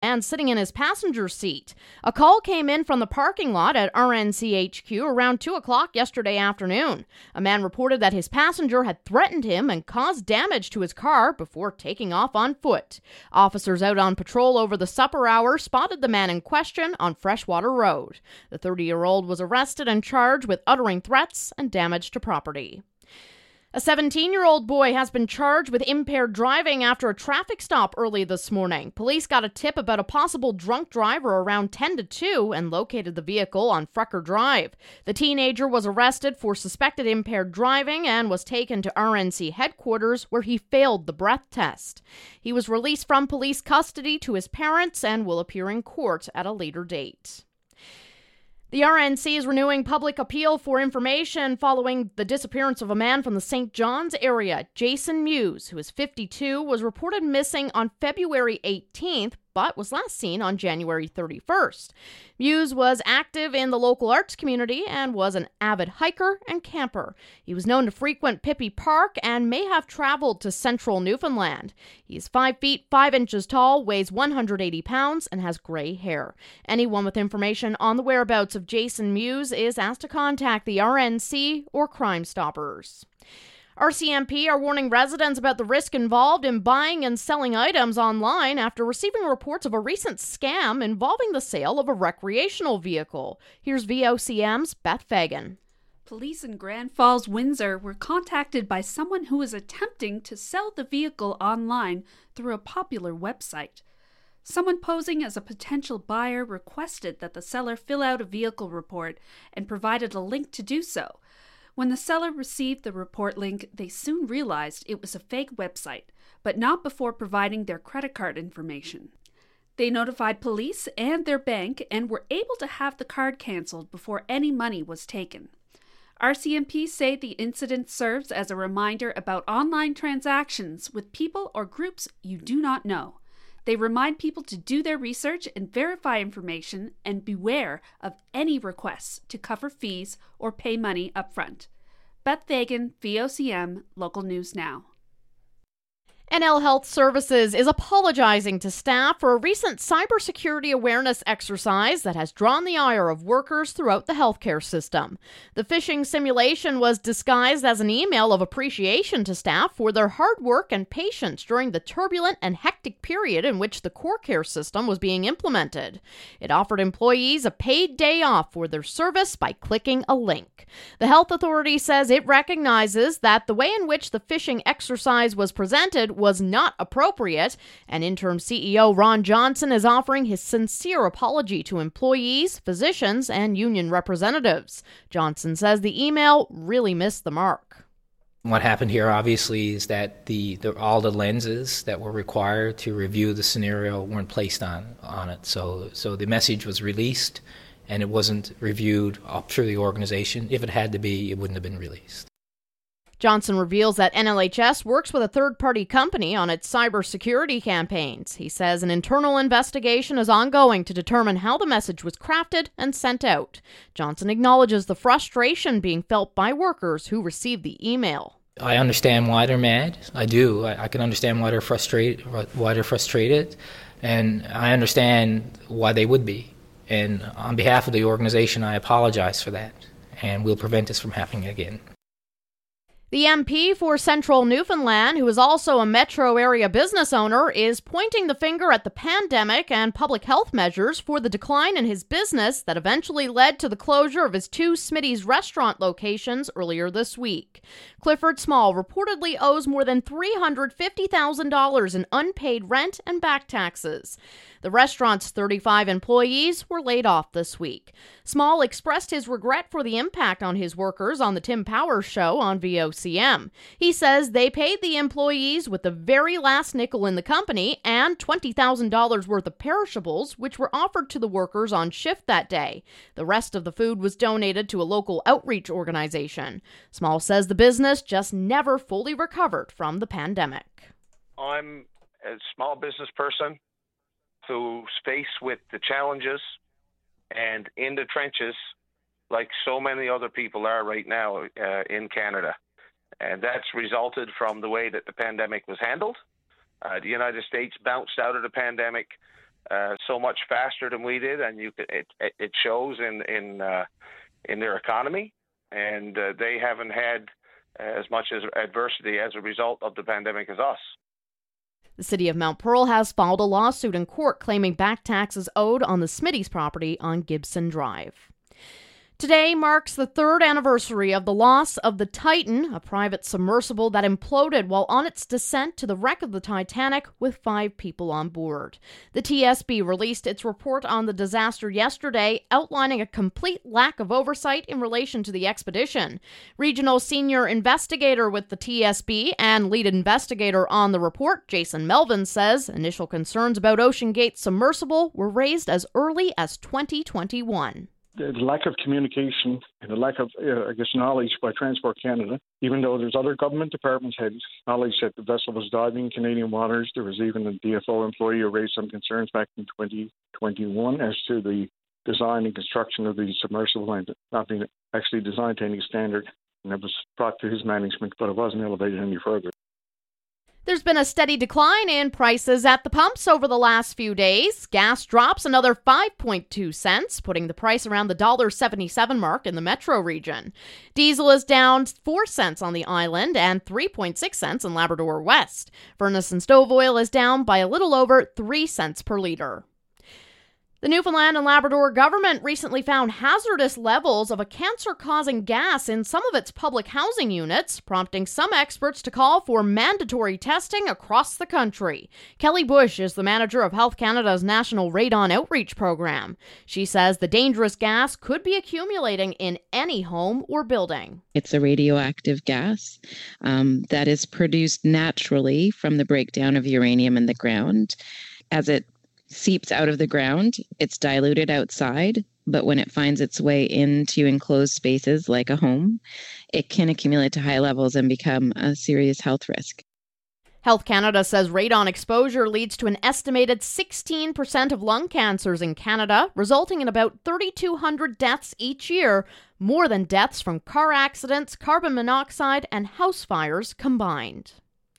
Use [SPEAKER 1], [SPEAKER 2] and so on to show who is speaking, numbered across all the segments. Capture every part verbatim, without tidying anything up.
[SPEAKER 1] and sitting in his passenger seat. A call came in from the parking lot at R N C H Q around two o'clock yesterday afternoon. A man reported that his passenger had threatened him and caused damage to his car before taking off on foot. Officers out on patrol over the supper hour spotted the man in question on Freshwater Road. The thirty-year-old was arrested and charged with uttering threats and damage to property. A seventeen-year-old boy has been charged with impaired driving after a traffic stop early this morning. Police got a tip about a possible drunk driver around ten to two and located the vehicle on Frecker Drive. The teenager was arrested for suspected impaired driving and was taken to R N C headquarters where he failed the breath test. He was released from police custody to his parents and will appear in court at a later date. The R N C is renewing public appeal for information following the disappearance of a man from the Saint John's area. Jason Muse, who is fifty-two, was reported missing on February eighteenth, but was last seen on January thirty-first. Muse was active in the local arts community and was an avid hiker and camper. He was known to frequent Pippi Park and may have traveled to central Newfoundland. He is five feet five inches tall, weighs one hundred eighty pounds, and has gray hair. Anyone with information on the whereabouts of Jason Muse is asked to contact the R N C or Crime Stoppers. R C M P are warning residents about the risk involved in buying and selling items online after receiving reports of a recent scam involving the sale of a recreational vehicle. Here's V O C M's Beth Fagan.
[SPEAKER 2] Police in Grand Falls, Windsor were contacted by someone who was attempting to sell the vehicle online through a popular website. Someone posing as a potential buyer requested that the seller fill out a vehicle report and provided a link to do so. When the seller received the report link, they soon realized it was a fake website, but not before providing their credit card information. They notified police and their bank and were able to have the card canceled before any money was taken. R C M P say the incident serves as a reminder about online transactions with people or groups you do not know. They remind people to do their research and verify information and beware of any requests to cover fees or pay money up front. Beth Fagan, V O C M, Local News Now.
[SPEAKER 1] N L Health Services is apologizing to staff for a recent cybersecurity awareness exercise that has drawn the ire of workers throughout the healthcare system. The phishing simulation was disguised as an email of appreciation to staff for their hard work and patience during the turbulent and hectic period in which the core care system was being implemented. It offered employees a paid day off for their service by clicking a link. The health authority says it recognizes that the way in which the phishing exercise was presented was not appropriate, and interim C E O Ron Johnson is offering his sincere apology to employees, physicians, and union representatives. Johnson says the email really missed the mark.
[SPEAKER 3] What happened here, obviously, is that the, the all the lenses that were required to review the scenario weren't placed on, on it. So, so the message was released, and it wasn't reviewed up through the organization. If it had to be, it wouldn't have been released.
[SPEAKER 1] Johnson reveals that N L H S works with a third-party company on its cybersecurity campaigns. He says an internal investigation is ongoing to determine how the message was crafted and sent out. Johnson acknowledges the frustration being felt by workers who received the email.
[SPEAKER 3] I understand why they're mad. I do. I, I can understand why they're frustrated. Why they're frustrated, and I understand why they would be. And on behalf of the organization, I apologize for that, and we'll prevent this from happening again.
[SPEAKER 1] The M P for Central Newfoundland, who is also a metro area business owner, is pointing the finger at the pandemic and public health measures for the decline in his business that eventually led to the closure of his two Smitty's restaurant locations earlier this week. Clifford Small reportedly owes more than three hundred fifty thousand dollars in unpaid rent and back taxes. The restaurant's thirty-five employees were laid off this week. Small expressed his regret for the impact on his workers on the Tim Powers Show on V O C M. He says they paid the employees with the very last nickel in the company and twenty thousand dollars worth of perishables, which were offered to the workers on shift that day. The rest of the food was donated to a local outreach organization. Small says the business just never fully recovered from the pandemic.
[SPEAKER 4] I'm a small business person who's faced with the challenges and in the trenches like so many other people are right now uh, in Canada. And that's resulted from the way that the pandemic was handled. Uh, the United States bounced out of the pandemic uh, so much faster than we did, and you could, it, it shows in in uh, in their economy, and uh, they haven't had as much as adversity as a result of the pandemic as us.
[SPEAKER 1] The city of Mount Pearl has filed a lawsuit in court claiming back taxes owed on the Smitty's property on Gibson Drive. Today marks the third anniversary of the loss of the Titan, a private submersible that imploded while on its descent to the wreck of the Titanic with five people on board. The T S B released its report on the disaster yesterday, outlining a complete lack of oversight in relation to the expedition. Regional senior investigator with the T S B and lead investigator on the report, Jason Melvin, says initial concerns about OceanGate's submersible were raised as early as twenty twenty-one.
[SPEAKER 5] The lack of communication and the lack of, uh, I guess, knowledge by Transport Canada, even though there's other government departments had knowledge that the vessel was diving in Canadian waters. There was even a D F O employee who raised some concerns back in twenty twenty-one as to the design and construction of the submersible and not being actually designed to any standard. And it was brought to his management, but it wasn't elevated any further.
[SPEAKER 1] There's been a steady decline in prices at the pumps over the last few days. Gas drops another five point two cents, putting the price around the one dollar seventy-seven mark in the metro region. Diesel is down four cents on the island and three point six cents in Labrador West. Furnace and stove oil is down by a little over three cents per liter. The Newfoundland and Labrador government recently found hazardous levels of a cancer-causing gas in some of its public housing units, prompting some experts to call for mandatory testing across the country. Kelly Bush is the manager of Health Canada's National Radon Outreach Program. She says the dangerous gas could be accumulating in any home or building.
[SPEAKER 6] It's a radioactive gas um, that is produced naturally from the breakdown of uranium in the ground. As it seeps out of the ground, it's diluted outside, but when it finds its way into enclosed spaces like a home, it can accumulate to high levels and become a serious health risk.
[SPEAKER 1] Health Canada says radon exposure leads to an estimated sixteen percent of lung cancers in Canada, resulting in about three thousand two hundred deaths each year, more than deaths from car accidents, carbon monoxide, and house fires combined.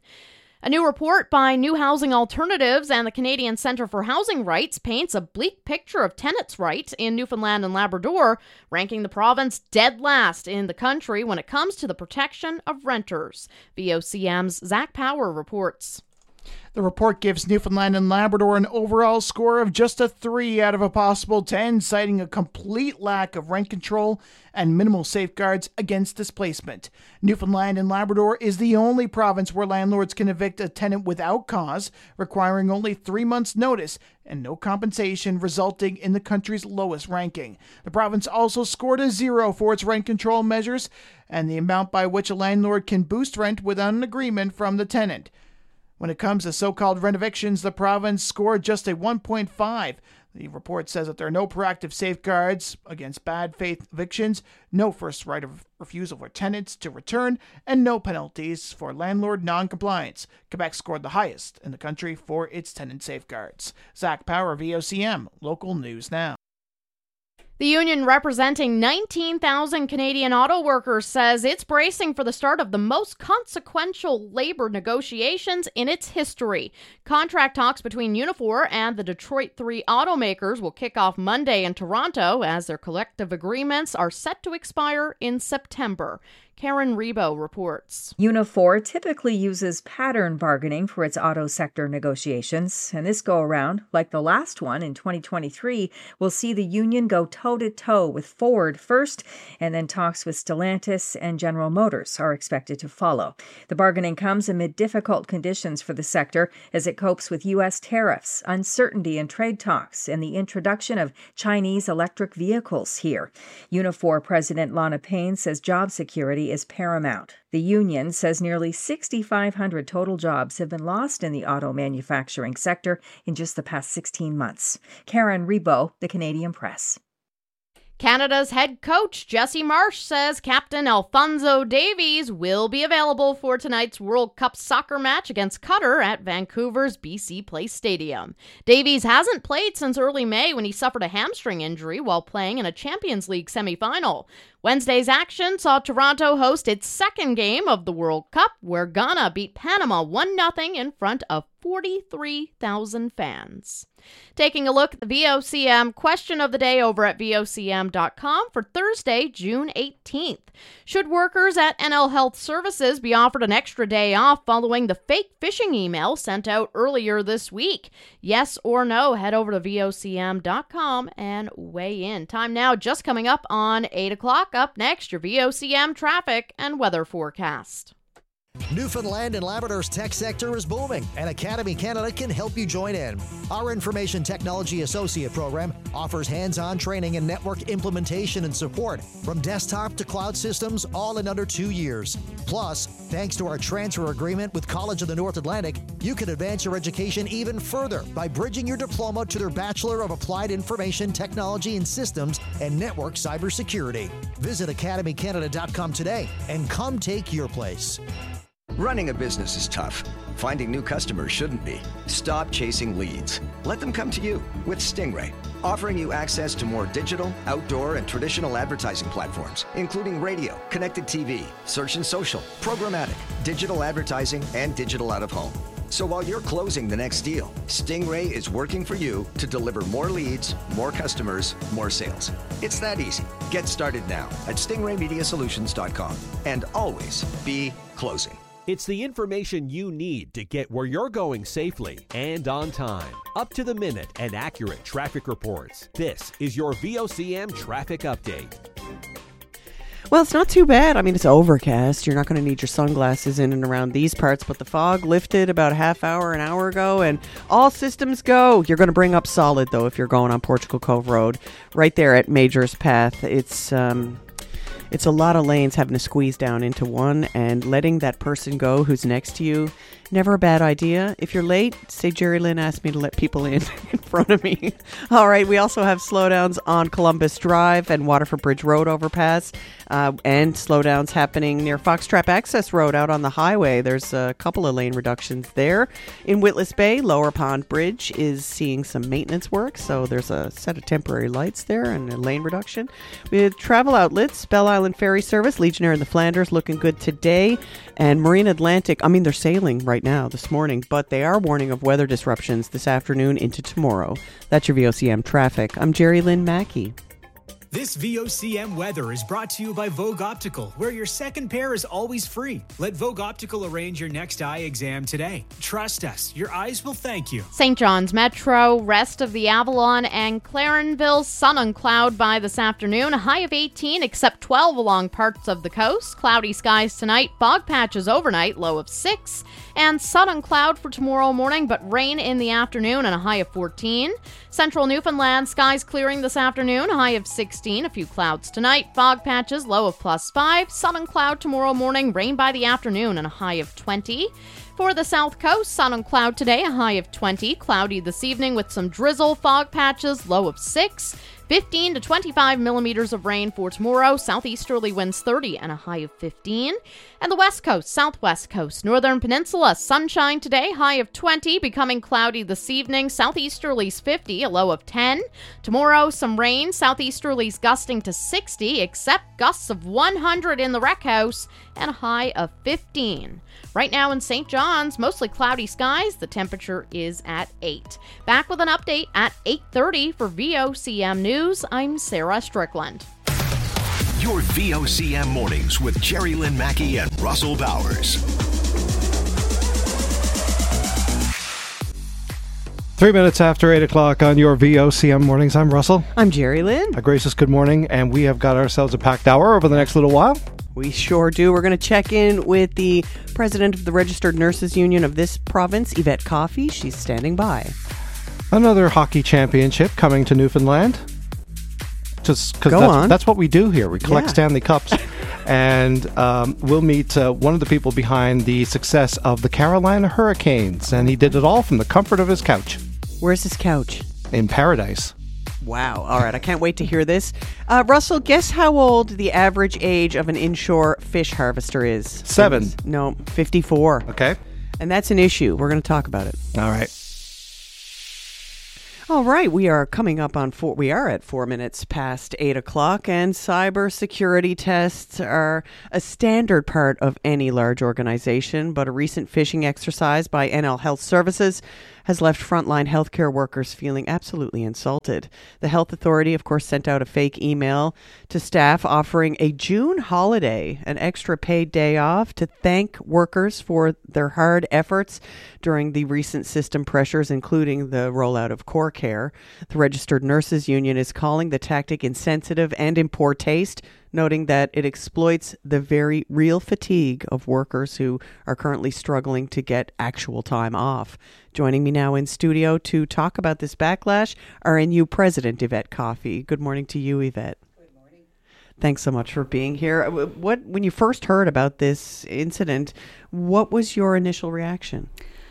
[SPEAKER 1] A new report by New Housing Alternatives and the Canadian Centre for Housing Rights paints a bleak picture of tenants' rights in Newfoundland and Labrador, ranking the province dead last in the country when it comes to the protection of renters. V O C M's Zach Power reports.
[SPEAKER 7] The report gives Newfoundland and Labrador an overall score of just a three out of a possible ten, citing a complete lack of rent control and minimal safeguards against displacement. Newfoundland and Labrador is the only province where landlords can evict a tenant without cause, requiring only three months' notice and no compensation, resulting in the country's lowest ranking. The province also scored a zero for its rent control measures and the amount by which a landlord can boost rent without an agreement from the tenant. When it comes to so-called rent evictions, the province scored just a one point five. The report says that there are no proactive safeguards against bad faith evictions, no first right of refusal for tenants to return, and no penalties for landlord non-compliance. Quebec scored the highest in the country for its tenant safeguards. Zach Power, V O C M, Local News Now.
[SPEAKER 1] The union representing nineteen thousand Canadian auto workers says it's bracing for the start of the most consequential labor negotiations in its history. Contract talks between Unifor and the Detroit three automakers will kick off Monday in Toronto as their collective agreements are set to expire in September. Karen Rebo reports.
[SPEAKER 8] Unifor typically uses pattern bargaining for its auto sector negotiations, and this go-around, like the last one in twenty twenty-three, will see the union go toe-to-toe with Ford first, and then talks with Stellantis and General Motors are expected to follow. The bargaining comes amid difficult conditions for the sector as it copes with U S tariffs, uncertainty in trade talks, and the introduction of Chinese electric vehicles here. Unifor President Lana Payne says job security is paramount. The union says nearly six thousand five hundred total jobs have been lost in the auto manufacturing sector in just the past sixteen months. Karen Rebo, The Canadian Press.
[SPEAKER 1] Canada's head coach, Jesse Marsh, says Captain Alphonso Davies will be available for tonight's World Cup soccer match against Qatar at Vancouver's B C Place Stadium. Davies hasn't played since early May when he suffered a hamstring injury while playing in a Champions League semifinal. Wednesday's action saw Toronto host its second game of the World Cup, where Ghana beat Panama one nothing in front of forty-three thousand fans. Taking a look at the V O C M question of the day over at V O C M dot com for Thursday, June eighteenth. Should workers at N L Health Services be offered an extra day off following the fake phishing email sent out earlier this week? Yes or no? Head over to V O C M dot com and weigh in. Time now just coming up on eight o'clock. Up next, your V O C M traffic and weather forecast.
[SPEAKER 9] Newfoundland and Labrador's tech sector is booming, and Academy Canada can help you join in. Our Information Technology Associate program offers hands-on training in network implementation and support, from desktop to cloud systems, all in under two years. Plus, thanks to our transfer agreement with College of the North Atlantic, you can advance your education even further by bridging your diploma to their Bachelor of Applied Information Technology and Systems and Network Cybersecurity. Visit academy canada dot com today and come take your place.
[SPEAKER 10] Running a business is tough. Finding new customers shouldn't be. Stop chasing leads. Let them come to you with Stingray, offering you access to more digital, outdoor, and traditional advertising platforms, including radio, connected T V, search and social, programmatic, digital advertising, and digital out-of-home. So while you're closing the next deal, Stingray is working for you to deliver more leads, more customers, more sales. It's that easy. Get started now at stingray media solutions dot com and always be closing.
[SPEAKER 11] It's the information you need to get where you're going safely and on time. Up to the minute and accurate traffic reports. This is your V O C M Traffic Update.
[SPEAKER 12] Well, it's not too bad. I mean, it's overcast. You're not going to need your sunglasses in and around these parts, but the fog lifted about a half hour, an hour ago, and all systems go. You're going to bring up solid, though, if you're going on Portugal Cove Road, right there at Major's Path. It's um, it's a lot of lanes having to squeeze down into one, and letting that person go who's next to you, never a bad idea. If you're late, say Jerry Lynn asked me to let people in in front of me. All right, we also have slowdowns on Columbus Drive and Waterford Bridge Road overpass, uh, and slowdowns happening near Foxtrap Access Road out on the highway. There's a couple of lane reductions there. In Witless Bay, Lower Pond Bridge is seeing some maintenance work, so there's a set of temporary lights there and a lane reduction. With travel outlets, Bell Island Ferry Service, Legionnaire in the Flanders looking good today, and Marine Atlantic, I mean, they're sailing right now this morning, but they are warning of weather disruptions this afternoon into tomorrow. That's your V O C M traffic. I'm Jerry Lynn Mackey.
[SPEAKER 13] This V O C M weather is brought to you by Vogue Optical, where your second pair is always free. Let Vogue Optical arrange your next eye exam today. Trust us, your eyes will thank you.
[SPEAKER 1] Saint John's Metro, rest of the Avalon and Clarenville, sun and cloud by this afternoon. A high of eighteen, except twelve along parts of the coast. Cloudy skies tonight, fog patches overnight, low of six. And sun and cloud for tomorrow morning, but rain in the afternoon and a high of fourteen. Central Newfoundland, skies clearing this afternoon, a high of sixteen. A few clouds tonight, fog patches, low of plus five. Sun and cloud tomorrow morning, rain by the afternoon and a high of twenty. For the south coast, sun and cloud today, a high of twenty. Cloudy this evening with some drizzle, fog patches, low of six. fifteen to twenty-five millimeters of rain for tomorrow. Southeasterly winds thirty and a high of fifteen. And the west coast, southwest coast, northern peninsula, sunshine today, high of twenty, becoming cloudy this evening. Southeasterlies fifty, a low of ten. Tomorrow, some rain, southeasterlies gusting to sixty, except gusts of one hundred in the rec house and a high of fifteen. Right now in Saint John's, mostly cloudy skies. The temperature is at eight. Back with an update at eight thirty for V O C M News. I'm Sarah Strickland.
[SPEAKER 14] Your V O C M mornings with Jerry Lynn Mackey and Russell Bowers.
[SPEAKER 15] Three minutes after eight o'clock on your V O C M mornings. I'm Russell.
[SPEAKER 12] I'm Jerry Lynn.
[SPEAKER 15] A gracious good morning, and we have got ourselves a packed hour over the next little while.
[SPEAKER 12] We sure do. We're going to check in with the president of the Registered Nurses Union of this province, Yvette Coffey. She's standing by.
[SPEAKER 15] Another hockey championship coming to Newfoundland. Just because that's,
[SPEAKER 12] on.
[SPEAKER 15] that's what we do here. We collect
[SPEAKER 12] Yeah.
[SPEAKER 15] Stanley Cups. And um, we'll meet uh, one of the people behind the success of the Carolina Hurricanes. And he did it all from the comfort of his couch.
[SPEAKER 12] Where's his couch?
[SPEAKER 15] In paradise.
[SPEAKER 12] Wow. All right. I can't wait to hear this. Uh, Russell, guess how old the average age of an inshore fish harvester is?
[SPEAKER 15] Seven.
[SPEAKER 12] No, fifty-four.
[SPEAKER 15] Okay.
[SPEAKER 12] And that's an issue. We're going to talk about it.
[SPEAKER 15] All right.
[SPEAKER 12] All right, we are coming up on four. We are at four minutes past eight o'clock, and cybersecurity tests are a standard part of any large organization. But a recent phishing exercise by N L Health Services has left frontline healthcare workers feeling absolutely insulted. The health authority, of course, sent out a fake email to staff offering a June holiday, an extra paid day off, to thank workers for their hard efforts during the recent system pressures, including the rollout of CoreCare. The Registered Nurses Union is calling the tactic insensitive and in poor taste, noting that it exploits the very real fatigue of workers who are currently struggling to get actual time off. Joining me now in studio to talk about this backlash, R N U President Yvette Coffey. Good morning to you, Yvette. Good morning. Thanks so much for being here. What, when you first heard about this incident, what was your initial reaction?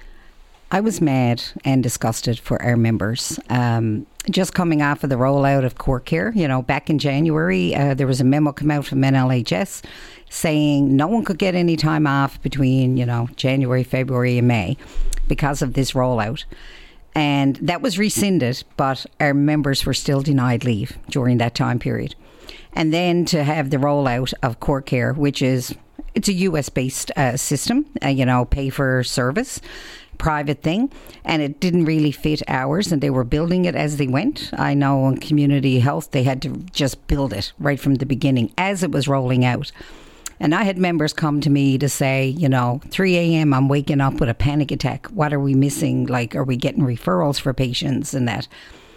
[SPEAKER 16] I was mad and disgusted for our members. Um, just coming off of the rollout of CoreCare, you know, back in January, uh, there was a memo come out from N L H S saying no one could get any time off between, you know, January, February and May because of this rollout. And that was rescinded, but our members were still denied leave during that time period. And then to have the rollout of CoreCare, which is, it's a U S-based uh, system, uh, you know, pay for service, private thing, and it didn't really fit ours, and they were building it as they went. I know in community health they had to just build it right from the beginning as it was rolling out. And I had members come to me to say, you know, three a.m. I'm waking up with a panic attack. What are we missing? Like, are we getting referrals for patients and that?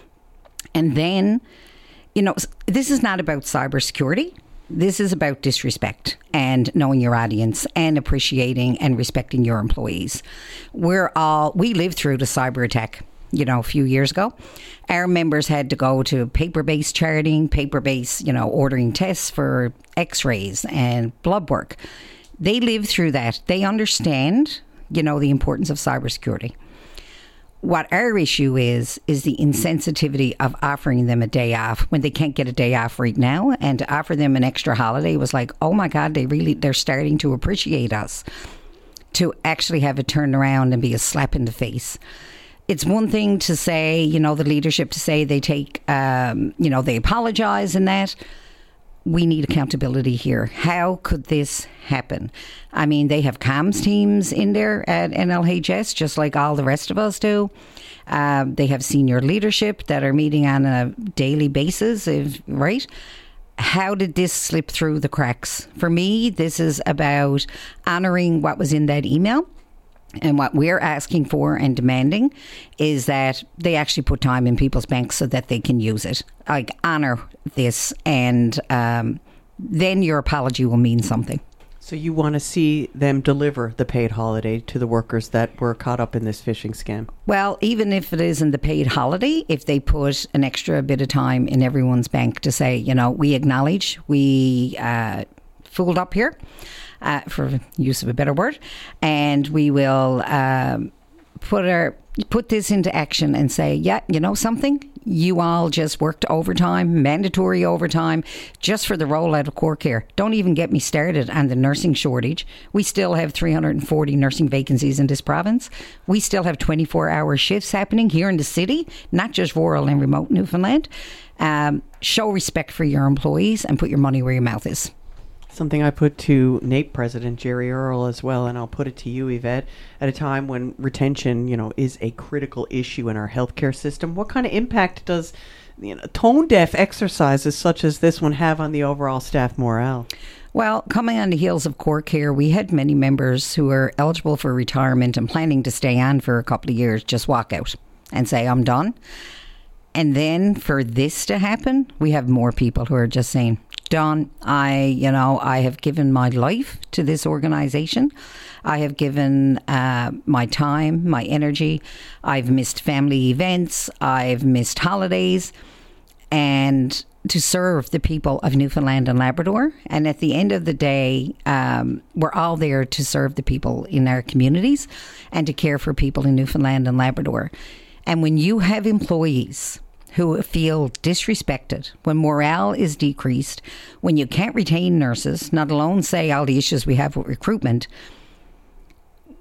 [SPEAKER 16] And then, you know, this is not about cybersecurity. This is about disrespect and knowing your audience and appreciating and respecting your employees. We're all, we lived through the cyber attack, you know, a few years ago. Our members had to go to paper-based charting, paper-based, you know, ordering tests for x-rays and blood work. They lived through that. They understand, you know, the importance of cybersecurity. What our issue is, is the insensitivity of offering them a day off when they can't get a day off right now, and to offer them an extra holiday was like, oh my God, they really, they're starting to appreciate us. To actually have it turned around and be a slap in the face. It's one thing to say, you know, the leadership to say they take, um, you know, they apologize and that. We need accountability here. How could this happen? I mean, they have comms teams in there at N L H S, just like all the rest of us do. Um, they have senior leadership that are meeting on a daily basis, if, right? How did this slip through the cracks? For me, this is about honoring what was in that email. And what we're asking for and demanding is that they actually put time in people's banks so that they can use it. Like, honor this, and um, then your apology will mean something.
[SPEAKER 12] So you want to see them deliver the paid holiday to the workers that were caught up in this phishing scam?
[SPEAKER 16] Well, even if it isn't the paid holiday, if they put an extra bit of time in everyone's bank to say, you know, we acknowledge we uh, fooled up here. Uh, for use of a better word, and we will um, put our put this into action and say, yeah, you know something? You all just worked overtime, mandatory overtime, just for the rollout of CoreCare. Don't even get me started on the nursing shortage. We still have three hundred forty nursing vacancies in this province. We still have twenty-four hour shifts happening here in the city, not just rural and remote Newfoundland. Um, show respect for your employees and put your money where your mouth is.
[SPEAKER 12] Something I put to NAPE President Jerry Earle as well, and I'll put it to you, Yvette. At a time when retention, you know, is a critical issue in our healthcare system, what kind of impact does, you know, tone-deaf exercises such as this one have on the overall staff morale?
[SPEAKER 16] Well, coming on the heels of CoreCare, we had many members who are eligible for retirement and planning to stay on for a couple of years just walk out and say, I'm done. And then for this to happen, we have more people who are just saying, done. I, you know, I have given my life to this organization. I have given uh, my time, my energy. I've missed family events. I've missed holidays. And to serve the people of Newfoundland and Labrador. And at the end of the day, um, we're all there to serve the people in our communities and to care for people in Newfoundland and Labrador. And when you have employees who feel disrespected, when morale is decreased, when you can't retain nurses, not alone say all the issues we have with recruitment,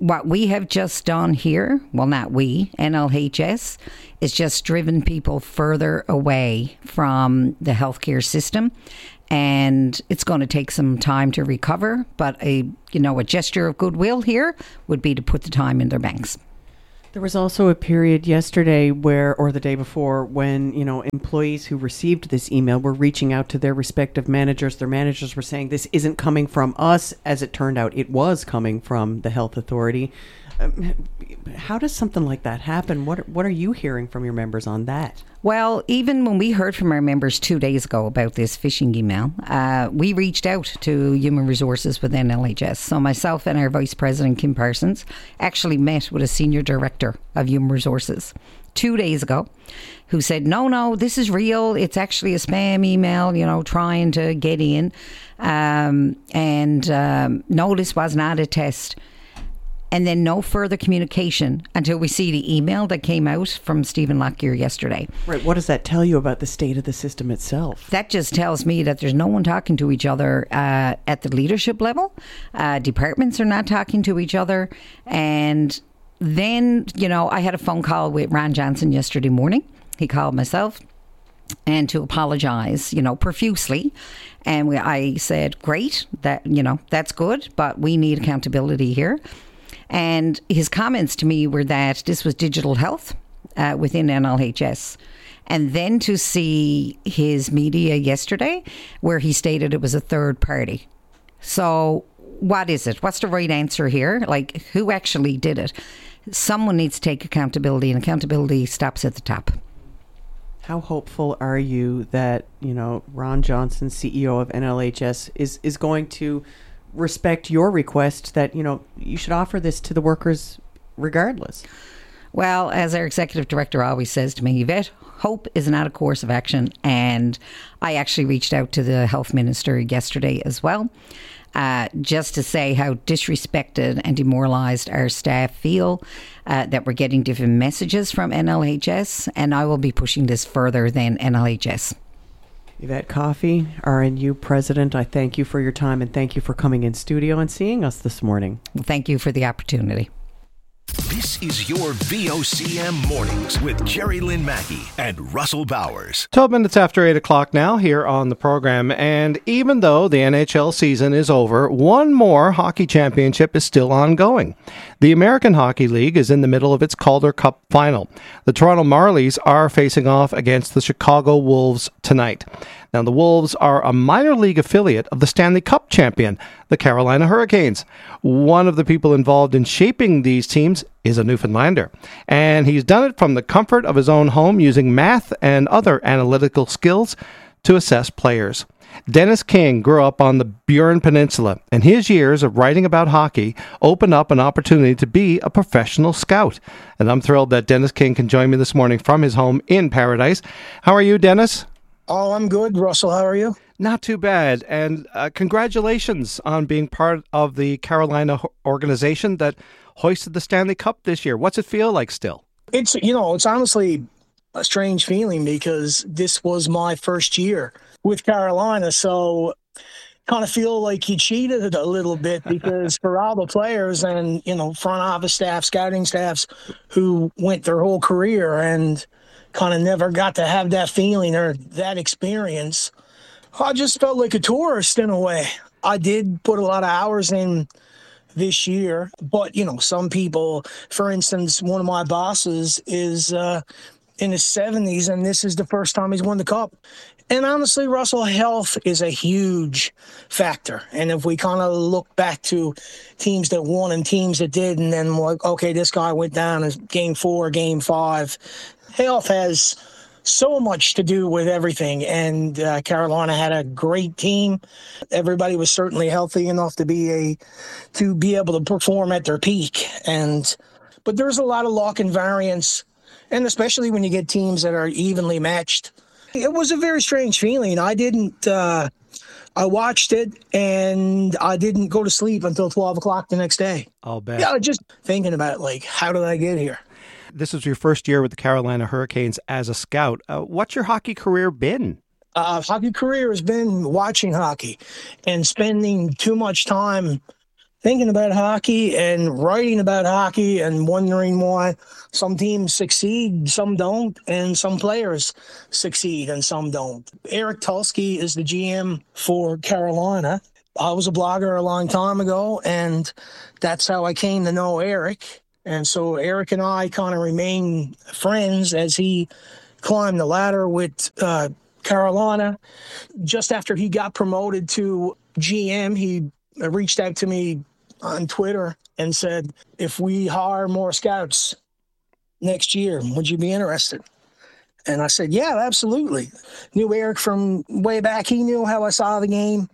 [SPEAKER 16] what we have just done here, well, not we, N L H S, is just driven people further away from the healthcare system. And it's going to take some time to recover. But a, you know, a gesture of goodwill here would be to put the time in their banks.
[SPEAKER 12] There was also a period yesterday where, or the day before, when, you know, employees who received this email were reaching out to their respective managers. Their managers were saying, this isn't coming from us. As it turned out, it was coming from the health authority. Um, how does something like that happen? What, what are you hearing from your members on that?
[SPEAKER 16] Well, even when we heard from our members two days ago about this phishing email, uh, we reached out to Human Resources within N L H S. So myself and our Vice President, Kim Parsons, actually met with a Senior Director of Human Resources two days ago who said, no, no, this is real. It's actually a spam email, you know, trying to get in. Um, and um, no, this was not a test. And then no further communication until we see the email that came out from Stephen Lockyer yesterday.
[SPEAKER 12] Right. What does that tell you about the state of the system itself?
[SPEAKER 16] That just tells me that there's no one talking to each other uh, at the leadership level. Uh, departments are not talking to each other. And then, you know, I had a phone call with Ron Johnson yesterday morning. He called myself and to apologize, you know, profusely. And we, I said, great, that, you know, that's good, but we need accountability here. And his comments to me were that this was digital health uh, within N L H S. And then to see his media yesterday where he stated it was a third party. So what is it? What's the right answer here? Like, who actually did it? Someone needs to take accountability, and accountability stops at the top.
[SPEAKER 12] How hopeful are you that, you know, Ron Johnson, C E O of N L H S, is, is going to respect your request that, you know, you should offer this to the workers regardless?
[SPEAKER 16] Well, as our executive director always says to me, Yvette, hope is not a course of action. And I actually reached out to the health minister yesterday as well, uh, just to say how disrespected and demoralised our staff feel, uh, that we're getting different messages from N L H S, and I will be pushing this further than N L H S.
[SPEAKER 12] Yvette Coffey, R N U President, I thank you for your time and thank you for coming in studio and seeing us this morning.
[SPEAKER 16] Well, thank you for the opportunity.
[SPEAKER 14] This is your V O C M Mornings with Jerry Lynn Mackey and Russell Bowers.
[SPEAKER 15] twelve minutes after eight o'clock now here on the program. And even though the N H L season is over, one more hockey championship is still ongoing. The American Hockey League is in the middle of its Calder Cup final. The Toronto Marlies are facing off against the Chicago Wolves tonight. Now, the Wolves are a minor league affiliate of the Stanley Cup champion, the Carolina Hurricanes. One of the people involved in shaping these teams is a Newfoundlander, and he's done it from the comfort of his own home using math and other analytical skills to assess players. Dennis King grew up on the Burin Peninsula, and his years of writing about hockey opened up an opportunity to be a professional scout. And I'm thrilled that Dennis King can join me this morning from his home in Paradise. How are you, Dennis?
[SPEAKER 17] Oh, I'm good. Russell, how are you?
[SPEAKER 15] Not too bad. And uh, congratulations on being part of the Carolina ho- organization that hoisted the Stanley Cup this year. What's it feel like still?
[SPEAKER 17] It's, you know, it's honestly a strange feeling because this was my first year with Carolina. So kind of feel like you cheated a little bit because for all the players and, you know, front office staff, scouting staffs who went their whole career and kind of never got to have that feeling or that experience, I just felt like a tourist in a way. I did put a lot of hours in this year, but, you know, some people, for instance, one of my bosses is uh, in his seventies, and this is the first time he's won the Cup. And honestly, Russell, health is a huge factor. And if we kind of look back to teams that won and teams that did, and then like, okay, this guy went down in game four, game five, health has so much to do with everything. And uh, Carolina had a great team. Everybody was certainly healthy enough to be a to be able to perform at their peak. And but there's a lot of luck and variance, and especially when you get teams that are evenly matched. It was a very strange feeling. I didn't. Uh, I watched it and I didn't go to sleep until twelve o'clock the next day.
[SPEAKER 15] I'll bet.
[SPEAKER 17] Yeah, just thinking about like, how did I get here?
[SPEAKER 15] This is your first year with the Carolina Hurricanes as a scout. Uh, what's your hockey career been?
[SPEAKER 17] Uh, hockey career has been watching hockey and spending too much time thinking about hockey and writing about hockey and wondering why some teams succeed, some don't, and some players succeed and some don't. Eric Tulsky is the G M for Carolina. I was a blogger a long time ago, and that's how I came to know Eric. And so Eric and I kind of remain friends as he climbed the ladder with uh, Carolina. Just after he got promoted to G M, he reached out to me on Twitter and said, if we hire more scouts next year, would you be interested? And I said, yeah, absolutely. Knew Eric from way back. He knew how I saw the game,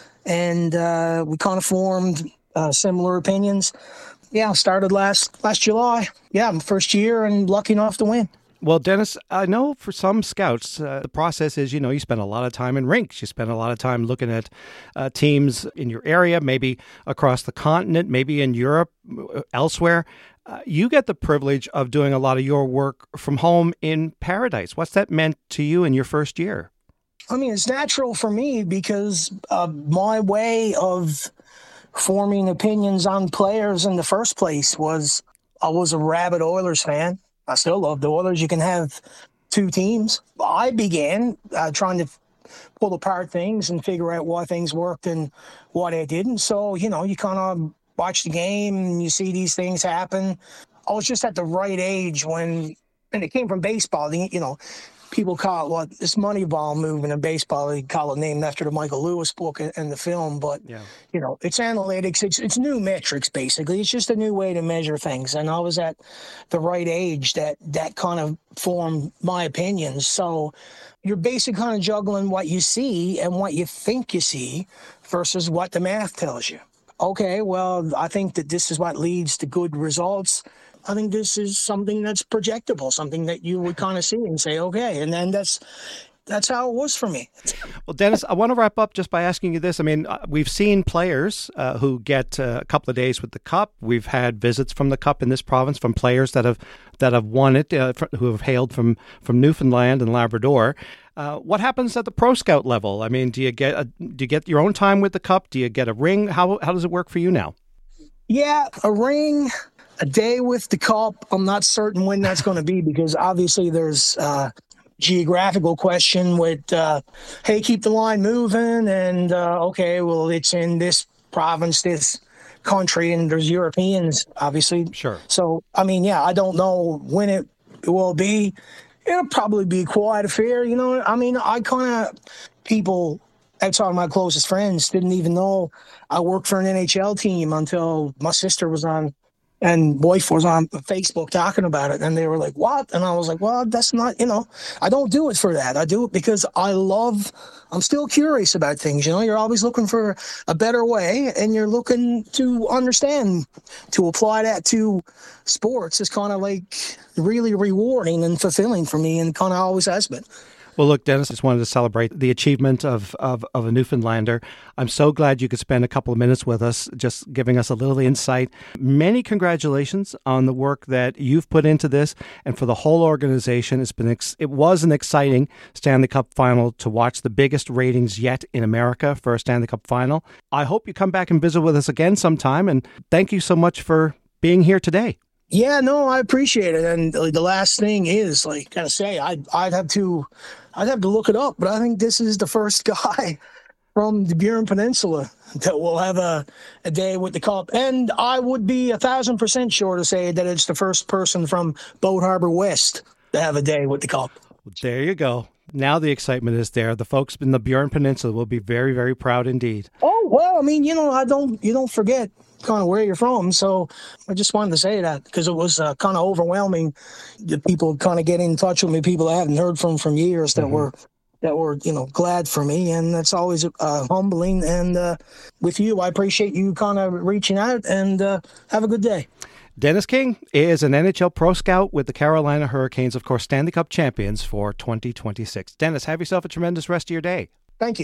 [SPEAKER 17] and uh, we kind of formed uh, similar opinions. Yeah, started last last July. Yeah, my first year and lucky enough to win.
[SPEAKER 15] Well, Dennis, I know for some scouts, uh, the process is, you know, you spend a lot of time in rinks. You spend a lot of time looking at uh, teams in your area, maybe across the continent, maybe in Europe, elsewhere. Uh, you get the privilege of doing a lot of your work from home in Paradise. What's that meant to you in your first year?
[SPEAKER 17] I mean, it's natural for me because uh, my way of forming opinions on players in the first place was I was a rabid Oilers fan. I still love the Oilers. You can have two teams. I began uh, trying to pull apart things and figure out why things worked and why they didn't. So, you know, you kind of watch the game and you see these things happen. I was just at the right age when, and it came from baseball, you know, people call it what this Moneyball movement in baseball. They call it named after the Michael Lewis book and the film. But, yeah. you know, it's analytics. It's it's new metrics, basically. It's just a new way to measure things. And I was at the right age that that kind of formed my opinions. So you're basically kind of juggling what you see and what you think you see versus what the math tells you. Okay, well, I think that this is what leads to good results. I think this is something that's projectable, something that you would kind of see and say, okay. And then that's that's how it was for me.
[SPEAKER 15] Well, Dennis, I want to wrap up just by asking you this. I mean, we've seen players uh, who get uh, a couple of days with the Cup. We've had visits from the Cup in this province from players that have that have won it, uh, who have hailed from, from Newfoundland and Labrador. Uh, what happens at the Pro Scout level? I mean, do you get a, do you get your own time with the Cup? Do you get a ring? How how does it work for you now?
[SPEAKER 17] Yeah, a ring. A day with the Cup, I'm not certain when that's going to be because obviously there's a geographical question with, uh, hey, keep the line moving. And, uh, okay, well, it's in this province, this country, and there's Europeans, obviously.
[SPEAKER 15] Sure.
[SPEAKER 17] So, I mean, yeah, I don't know when it will be. It'll probably be quite a fair, you know. I mean, I kind of, people outside of my closest friends didn't even know I worked for an N H L team until my sister was on and wife was on Facebook talking about it, and they were like, what? And I was like, well, that's not, you know, I don't do it for that. I do it because I love, I'm still curious about things. You know, you're always looking for a better way, and you're looking to understand, to apply that to sports is kind of like really rewarding and fulfilling for me, and kind of always has been.
[SPEAKER 15] Well, look, Dennis, just wanted to celebrate the achievement of, of, of a Newfoundlander. I'm so glad you could spend a couple of minutes with us, just giving us a little insight. Many congratulations on the work that you've put into this, and for the whole organization. It's been ex- it was an exciting Stanley Cup final to watch, the biggest ratings yet in America for a Stanley Cup final. I hope you come back and visit with us again sometime, and thank you so much for being here today.
[SPEAKER 17] Yeah, no, I appreciate it. And the last thing is, like, gotta say, I'd, I'd have to, I'd have to look it up, but I think this is the first guy from the Burin Peninsula that will have a, a day with the Cup. And I would be a thousand percent sure to say that it's the first person from Boat Harbor West to have a day with the Cup.
[SPEAKER 15] There you go. Now the excitement is there. The folks in the Burin Peninsula will be very, very proud indeed.
[SPEAKER 17] Oh, well, I mean, you know, I don't, you don't forget kind of where you're from. So I just wanted to say that because it was uh, kind of overwhelming. The people kind of get in touch with me, people I haven't heard from from years that mm-hmm. were, that were, you know, glad for me. And that's always uh, humbling. And uh, with you, I appreciate you kind of reaching out, and uh, have a good day.
[SPEAKER 15] Dennis King is an N H L Pro Scout with the Carolina Hurricanes, of course, Stanley Cup champions for twenty twenty-six. Dennis, have yourself a tremendous rest of your day.
[SPEAKER 17] Thank you.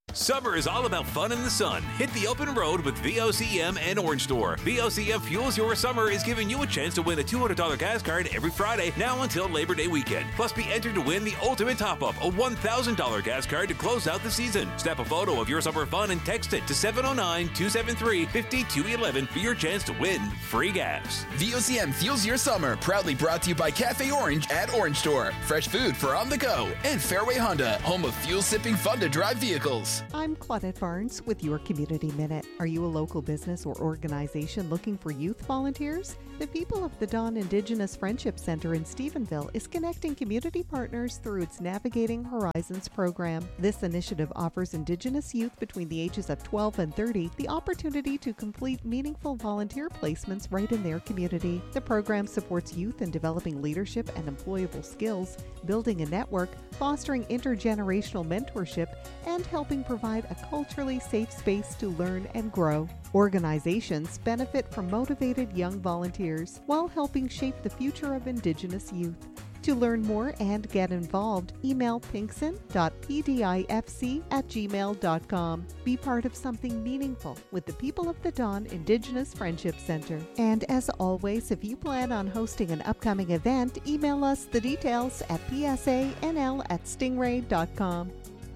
[SPEAKER 18] Summer is all about fun in the sun. Hit the open road with V O C M and Orange Store. V O C M Fuels Your Summer is giving you a chance to win a two hundred dollars gas card every Friday, now until Labor Day weekend. Plus, be entered to win the ultimate top-up, a one thousand dollars gas card to close out the season. Snap a photo of your summer fun and text it to seven oh nine, two seven three, five two one one for your chance to win free gas.
[SPEAKER 19] V O C M Fuels Your Summer, proudly brought to you by Cafe Orange at Orange Store. Fresh food for on the go. And Fairway Honda, home of fuel-sipping, fun-to-drive vehicles.
[SPEAKER 20] I'm Claudette Barnes with your Community Minute. Are you a local business or organization looking for youth volunteers? The People of the Dawn Indigenous Friendship Center in Stephenville is connecting community partners through its Navigating Horizons program. This initiative offers Indigenous youth between the ages of twelve and thirty the opportunity to complete meaningful volunteer placements right in their community. The program supports youth in developing leadership and employable skills, building a network, fostering intergenerational mentorship, and helping provide a culturally safe space to learn and grow. Organizations benefit from motivated young volunteers while helping shape the future of Indigenous youth. To learn more and get involved, email pinkson dot p d i f c at gmail dot com. Be part of something meaningful with the People of the Dawn Indigenous Friendship Center. And as always, if you plan on hosting an upcoming event, email us the details at p s a n l at stingray dot com.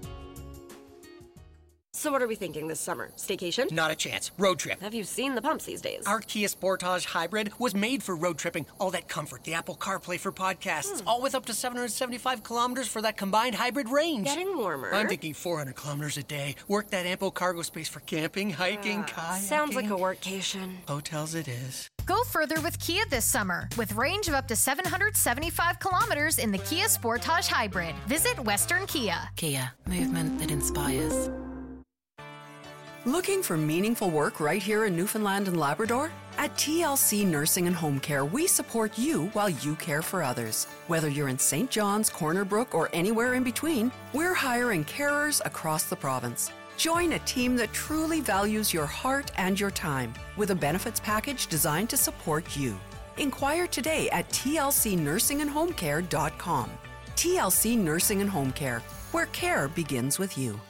[SPEAKER 21] So what are we thinking this summer? Staycation?
[SPEAKER 22] Not a chance. Road trip.
[SPEAKER 21] Have you seen the pumps these days?
[SPEAKER 22] Our Kia Sportage Hybrid was made for road tripping. All that comfort, the Apple CarPlay for podcasts, hmm. all with up to seven hundred seventy-five kilometers for that combined hybrid range.
[SPEAKER 21] Getting warmer.
[SPEAKER 22] I'm thinking four hundred kilometers a day. Work that ample cargo space for camping, hiking, uh, kayaking.
[SPEAKER 21] Sounds like a workcation.
[SPEAKER 22] Hotels it is.
[SPEAKER 23] Go further with Kia this summer with range of up to seven hundred seventy-five kilometers in the Kia Sportage Hybrid. Visit Western Kia.
[SPEAKER 24] Kia, movement that inspires.
[SPEAKER 25] Looking for meaningful work right here in Newfoundland and Labrador? At T L C Nursing and Home Care, we support you while you care for others. Whether you're in Saint John's, Corner Brook, or anywhere in between, we're hiring carers across the province. Join a team that truly values your heart and your time with a benefits package designed to support you. Inquire today at t l c nursing and home care dot com. T L C Nursing and Home Care, where care begins with you.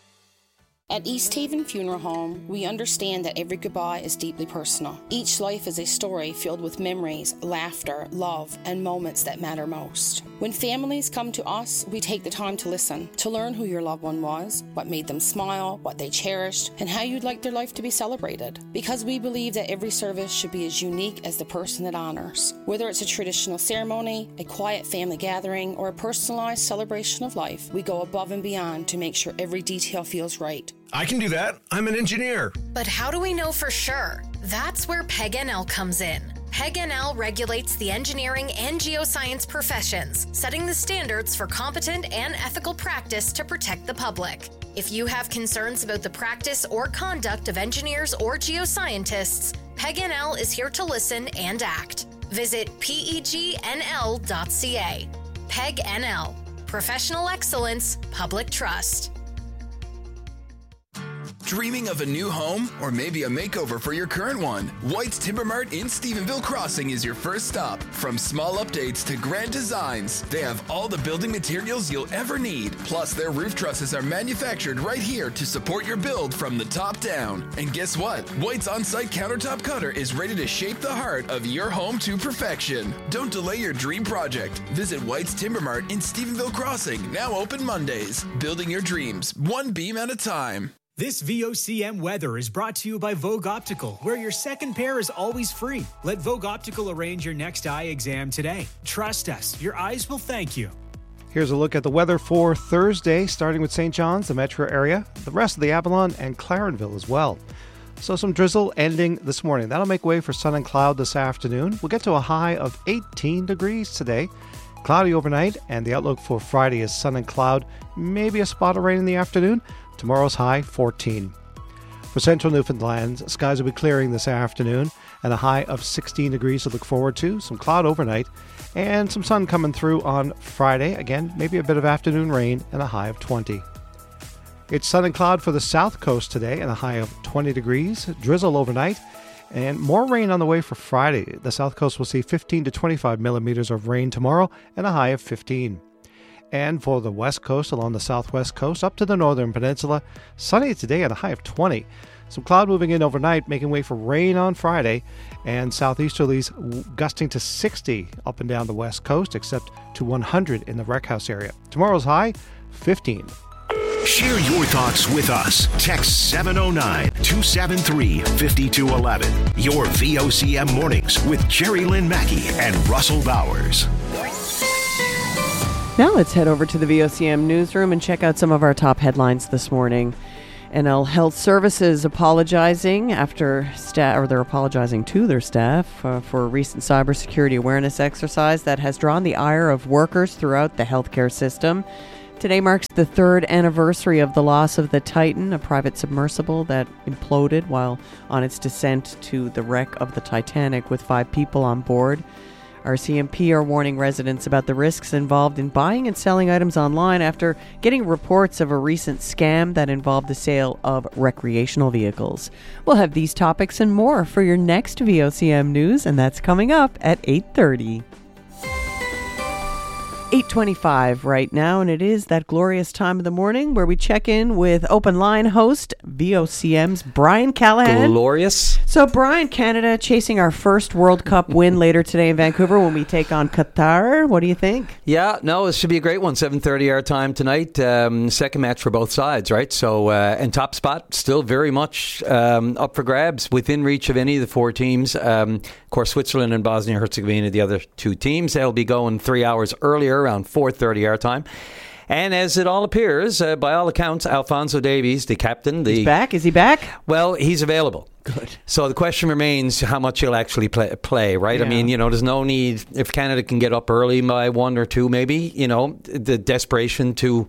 [SPEAKER 26] At East Haven Funeral Home, we understand that every goodbye is deeply personal. Each life is a story filled with memories, laughter, love, and moments that matter most. When families come to us, we take the time to listen, to learn who your loved one was, what made them smile, what they cherished, and how you'd like their life to be celebrated. Because we believe that every service should be as unique as the person it honors. Whether it's a traditional ceremony, a quiet family gathering, or a personalized celebration of life, we go above and beyond to make sure every detail feels right.
[SPEAKER 27] I can do that. I'm an engineer.
[SPEAKER 23] But how do we know for sure? That's where Peg N L comes in. Peg N L regulates the engineering and geoscience professions, setting the standards for competent and ethical practice to protect the public. If you have concerns about the practice or conduct of engineers or geoscientists, Peg N L is here to listen and act. Visit peg n l dot c a. Peg N L. Professional excellence, public trust.
[SPEAKER 19] Dreaming of a new home or maybe a makeover for your current one? White's Timber Mart in Stephenville Crossing is your first stop. From small updates to grand designs, they have all the building materials you'll ever need. Plus, their roof trusses are manufactured right here to support your build from the top down. And guess what? White's on-site countertop cutter is ready to shape the heart of your home to perfection. Don't delay your dream project. Visit White's Timber Mart in Stephenville Crossing, now open Mondays. Building your dreams, one beam at a time.
[SPEAKER 13] This V O C M weather is brought to you by Vogue Optical, where your second pair is always free. Let Vogue Optical arrange your next eye exam today. Trust us, your eyes will thank you.
[SPEAKER 15] Here's a look at the weather for Thursday, starting with Saint John's, the metro area, the rest of the Avalon, and Clarenville as well. So some drizzle ending this morning. That'll make way for sun and cloud this afternoon. We'll get to a high of eighteen degrees today. Cloudy overnight, and the outlook for Friday is sun and cloud, maybe a spot of rain in the afternoon. Tomorrow's high, fourteen. For central Newfoundland, skies will be clearing this afternoon and a high of sixteen degrees to look forward to. Some cloud overnight and some sun coming through on Friday. Again, maybe a bit of afternoon rain and a high of twenty. It's sun and cloud for the south coast today and a high of twenty degrees. Drizzle overnight and more rain on the way for Friday. The south coast will see fifteen to twenty-five millimeters of rain tomorrow and a high of fifteen. And for the west coast along the southwest coast up to the northern peninsula, sunny today at a high of twenty. Some cloud moving in overnight, making way for rain on Friday, and southeasterlies gusting to sixty up and down the west coast, except to one hundred in the Wreck House area. Tomorrow's high, fifteen.
[SPEAKER 14] Share your thoughts with us. Text seven oh nine, two seven three, five two one one. Your V O C M Mornings with Jerry Lynn Mackey and Russell Bowers.
[SPEAKER 12] Now let's head over to the V O C M newsroom and check out some of our top headlines this morning. N L Health Services apologizing after staff, or they're apologizing to their staff uh, for a recent cybersecurity awareness exercise that has drawn the ire of workers throughout the healthcare system. Today marks the third anniversary of the loss of the Titan, a private submersible that imploded while on its descent to the wreck of the Titanic with five people on board. R C M P are warning residents about the risks involved in buying and selling items online after getting reports of a recent scam that involved the sale of recreational vehicles. We'll have these topics and more for your next V O C M News, and that's coming up at eight thirty. eight twenty-five right now, and it is that glorious time of the morning where we check in with Open Line host V O C M's Brian Callahan.
[SPEAKER 2] Glorious.
[SPEAKER 12] So Brian, Canada chasing our first World Cup win later today in Vancouver when we take on Qatar. What do you think?
[SPEAKER 2] Yeah, no, this should be a great one. seven thirty our time tonight. Um, second match for both sides, right? So, uh, and top spot still very much um, up for grabs, within reach of any of the four teams. Um, of course, Switzerland and Bosnia-Herzegovina, the other two teams. They'll be going three hours earlier, around four thirty our time. And as it all appears, uh, by all accounts, Alphonso Davies, the captain... The,
[SPEAKER 12] he's back? Is he back?
[SPEAKER 2] Well, he's available.
[SPEAKER 12] Good.
[SPEAKER 2] So the question remains how much he'll actually play, play right?
[SPEAKER 12] Yeah.
[SPEAKER 2] I mean, you know, there's no need... If Canada can get up early by one or two, maybe, you know, the desperation to...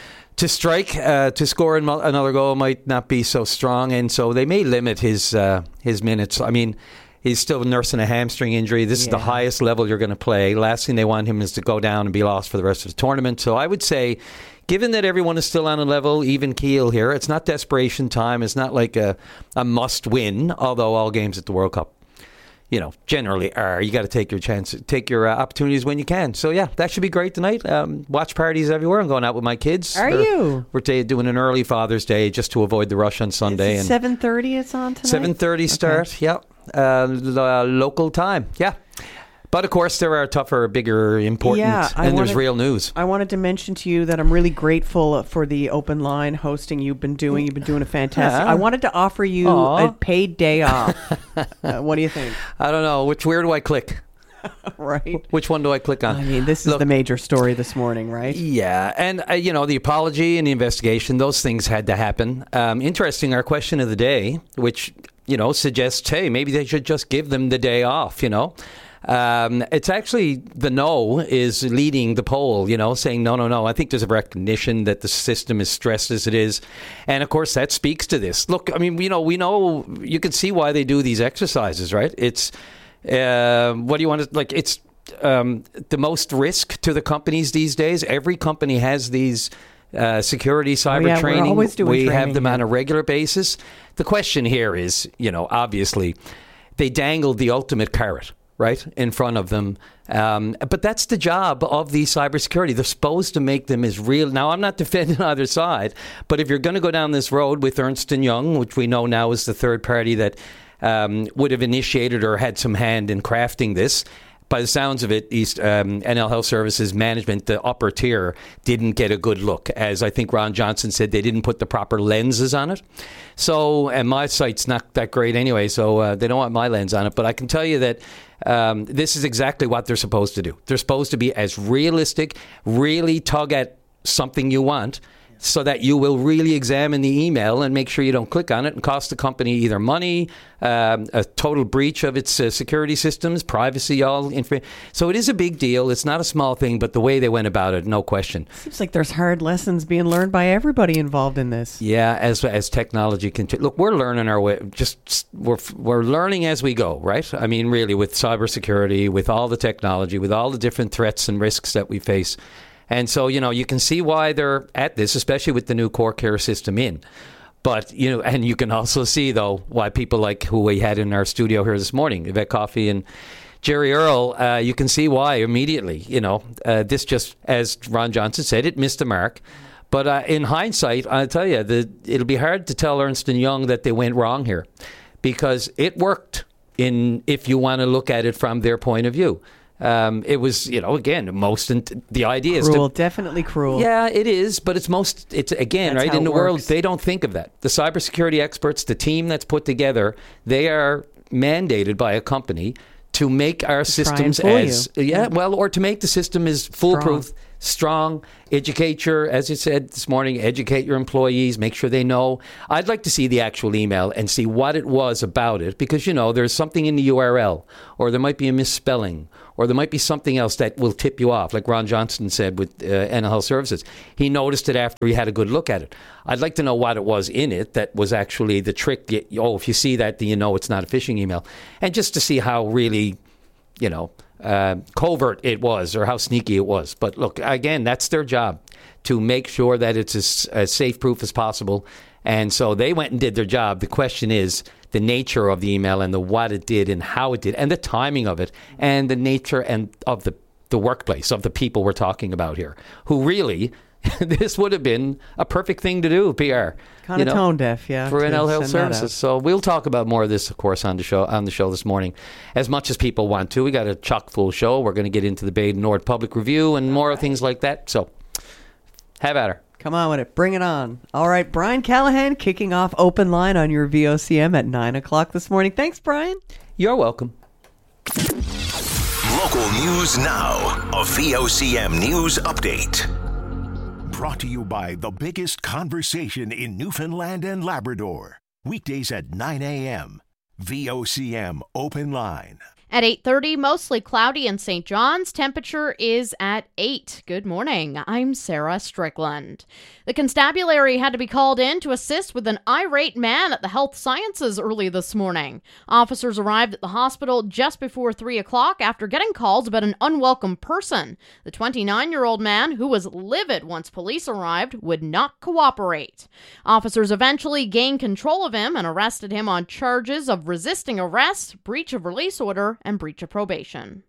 [SPEAKER 2] To strike, uh, to score another goal might not be so strong, and so they may limit his uh, his minutes. I mean, he's still nursing a hamstring injury. This yeah. is the highest level you're going to play. Last thing they want him is to go down and be lost for the rest of the tournament. So I would say, given that everyone is still on a level, even keel here, it's not desperation time. It's not like a, a must-win, although all games at the World Cup, you know, generally are. You got to take your chance, take your uh, opportunities when you can. So, yeah, that should be great tonight. Um, watch parties everywhere. I'm going out with my kids.
[SPEAKER 12] Are
[SPEAKER 2] we're,
[SPEAKER 12] you?
[SPEAKER 2] We're t- doing an early Father's Day just to avoid the rush on Sunday.
[SPEAKER 12] Is it seven thirty it's on tonight?
[SPEAKER 2] seven thirty start, okay. yeah. Uh, uh, local time, yeah. But, of course, there are tougher, bigger, important,
[SPEAKER 12] yeah,
[SPEAKER 2] and
[SPEAKER 12] wanted,
[SPEAKER 2] there's real news.
[SPEAKER 12] I wanted to mention to you that I'm really grateful for the Open Line hosting you've been doing. You've been doing a fantastic...
[SPEAKER 2] Yeah.
[SPEAKER 12] I wanted to offer you
[SPEAKER 2] Aww.
[SPEAKER 12] a paid day off. uh, what do you think?
[SPEAKER 2] I don't know. Which Where do I click?
[SPEAKER 12] Right.
[SPEAKER 2] Which one do I click on?
[SPEAKER 12] I mean, this is Look, the major story this morning, right?
[SPEAKER 2] Yeah. And, uh, you know, the apology and the investigation, those things had to happen. Um, interesting, our question of the day, which, you know, suggests, hey, maybe they should just give them the day off, you know? Um, it's actually the no is leading the poll, you know, saying no, no, no. I think there's a recognition that the system is stressed as it is. And, of course, that speaks to this. Look, I mean, you know, we know you can see why they do these exercises, right? It's uh, what do you want to like? It's um, the most risk to the companies these days. Every company has these uh, security cyber
[SPEAKER 12] oh, yeah,
[SPEAKER 2] training.
[SPEAKER 12] We're always doing
[SPEAKER 2] we
[SPEAKER 12] training,
[SPEAKER 2] have them
[SPEAKER 12] yeah.
[SPEAKER 2] on a regular basis. The question here is, you know, obviously they dangled the ultimate carrot right in front of them. Um, but that's the job of the cybersecurity. They're supposed to make them as real. Now, I'm not defending either side, but if you're going to go down this road with Ernst and Young, which we know now is the third party that um, would have initiated or had some hand in crafting this, by the sounds of it, East um, N L Health Services management, the upper tier, didn't get a good look. As I think Ron Johnson said, they didn't put the proper lenses on it. So, and my site's not that great anyway, so uh, they don't want my lens on it. But I can tell you that um, this is exactly what they're supposed to do. They're supposed to be as realistic, really tug at something you want, so that you will really examine the email and make sure you don't click on it and cost the company either money, um, a total breach of its uh, security systems, privacy, all information. So it is a big deal. It's not a small thing, but the way they went about it, no question.
[SPEAKER 12] Seems like there's hard lessons being learned by everybody involved in this.
[SPEAKER 2] Yeah, as as technology continues. Look, we're learning our way. Just we're we're learning as we go, right? I mean, really, with cybersecurity, with all the technology, with all the different threats and risks that we face. And so, you know, you can see why they're at this, especially with the new core care system in. But, you know, and you can also see, though, why people like who we had in our studio here this morning, Yvette Coffey and Jerry Earl, uh, you can see why immediately. You know, uh, this just, as Ron Johnson said, it missed the mark. But uh, in hindsight, I'll tell you, the, it'll be hard to tell Ernst and Young that they went wrong here, because it worked. In if you want to look at it from their point of view, um, it was, you know, again, most in, the idea
[SPEAKER 12] cruel,
[SPEAKER 2] is to,
[SPEAKER 12] definitely cruel.
[SPEAKER 2] Yeah, it is, but it's most. It's again,
[SPEAKER 12] That's
[SPEAKER 2] right
[SPEAKER 12] how
[SPEAKER 2] in the
[SPEAKER 12] it
[SPEAKER 2] world,
[SPEAKER 12] works.
[SPEAKER 2] they don't think of that. The cybersecurity experts, the team that's put together, they are mandated by a company to make our systems
[SPEAKER 12] fool
[SPEAKER 2] as
[SPEAKER 12] you.
[SPEAKER 2] yeah,
[SPEAKER 12] Yeah.
[SPEAKER 2] well, or to make the system as foolproof, strong. Educate your, as you said this morning, educate your employees, make sure they know. I'd like to see the actual email and see what it was about it, because, you know, there's something in the U R L, or there might be a misspelling, or there might be something else that will tip you off, like Ron Johnson said with uh, N L Health Services. He noticed it after he had a good look at it. I'd like to know what it was in it that was actually the trick. Oh, if you see that, then you know it's not a phishing email. And just to see how really, you know, uh, covert it was, or how sneaky it was. But look, again, that's their job, to make sure that it's as, as safe-proof as possible. And so they went and did their job. The question is the nature of the email and the what it did and how it did and the timing of it and the nature and of the, the workplace, of the people we're talking about here, who really, this would have been a perfect thing to do, P R.
[SPEAKER 12] Kind of
[SPEAKER 2] you know,
[SPEAKER 12] tone deaf, yeah.
[SPEAKER 2] for
[SPEAKER 12] to
[SPEAKER 2] N L Health
[SPEAKER 12] send that out.
[SPEAKER 2] Services. So we'll talk about more of this, of course, on the show on the show this morning, as much as people want to. We got a chock full show. We're going to get into the Baden Nord Public Review and more things like that. So have at her.
[SPEAKER 12] Come on with it. Bring it on. All right, Brian Callahan kicking off Open Line on your V O C M at nine o'clock this morning. Thanks, Brian.
[SPEAKER 2] You're welcome.
[SPEAKER 14] Local news now. A V O C M news update.
[SPEAKER 3] Brought to you by the biggest conversation in Newfoundland and Labrador. Weekdays at nine a.m. V O C M Open Line.
[SPEAKER 1] At eight thirty, mostly cloudy in Saint John's. Temperature is at eight. Good morning. I'm Sarah Strickland. The constabulary had to be called in to assist with an irate man at the Health Sciences early this morning. Officers arrived at the hospital just before three o'clock after getting calls about an unwelcome person. The twenty-nine-year-old man, who was livid once police arrived, would not cooperate. Officers eventually gained control of him and arrested him on charges of resisting arrest, breach of release order, and breach of probation.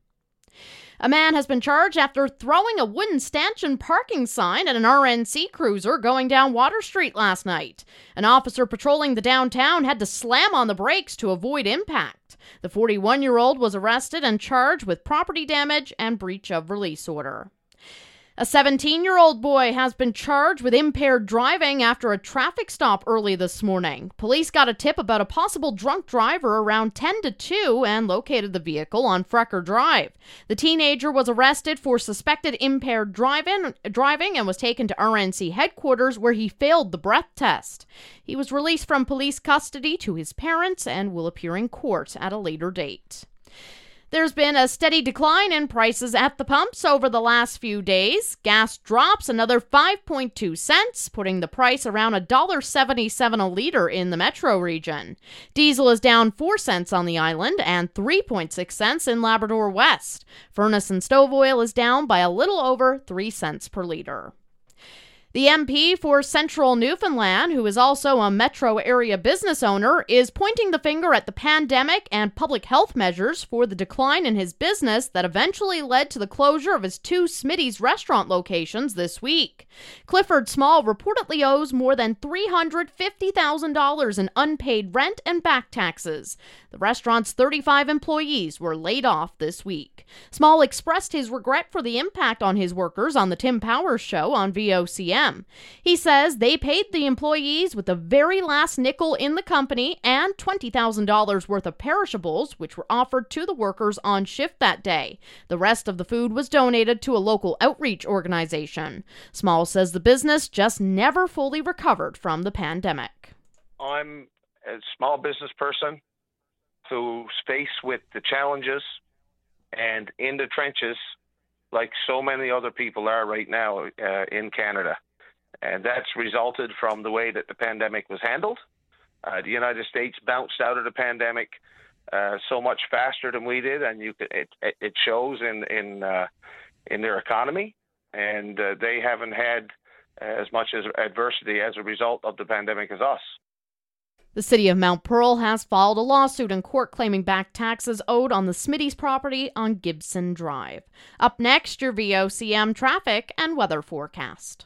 [SPEAKER 1] A man has been charged after throwing a wooden stanchion parking sign at an R N C cruiser going down Water Street last night. An officer patrolling the downtown had to slam on the brakes to avoid impact. The forty-one-year-old was arrested and charged with property damage and breach of release order. A seventeen-year-old boy has been charged with impaired driving after a traffic stop early this morning. Police got a tip about a possible drunk driver around ten to two and located the vehicle on Frecker Drive. The teenager was arrested for suspected impaired driving, driving and was taken to R N C headquarters, where he failed the breath test. He was released from police custody to his parents and will appear in court at a later date. There's been a steady decline in prices at the pumps over the last few days. Gas drops another five point two cents, putting the price around one dollar and seventy-seven cents a liter in the metro region. Diesel is down four cents on the island and three point six cents in Labrador West. Furnace and stove oil is down by a little over three cents per liter. The M P for Central Newfoundland, who is also a metro area business owner, is pointing the finger at the pandemic and public health measures for the decline in his business that eventually led to the closure of his two Smitty's restaurant locations this week. Clifford Small reportedly owes more than three hundred fifty thousand dollars in unpaid rent and back taxes. The restaurant's thirty-five employees were laid off this week. Small expressed his regret for the impact on his workers on the Tim Powers Show on V O C M. He says they paid the employees with the very last nickel in the company and twenty thousand dollars worth of perishables, which were offered to the workers on shift that day. The rest of the food was donated to a local outreach organization. Small says the business just never fully recovered from the pandemic.
[SPEAKER 4] I'm a small business person who's faced with the challenges and in the trenches like so many other people are right now uh, in Canada. And that's resulted from the way that the pandemic was handled. Uh, the United States bounced out of the pandemic uh, so much faster than we did, and you could, it, it shows in in uh, in their economy. And uh, they haven't had as much as adversity as a result of the pandemic as us.
[SPEAKER 1] The city of Mount Pearl has filed a lawsuit in court claiming back taxes owed on the Smitty's property on Gibson Drive. Up next, your V O C M traffic and weather forecast.